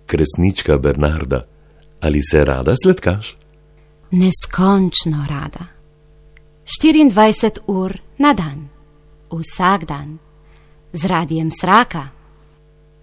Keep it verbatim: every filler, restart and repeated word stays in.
Kresnička Bernarda, ali se rada sladkaš? Neskončno rada. štiriindvajset ur na dan, vsak dan, z radijem Sraka.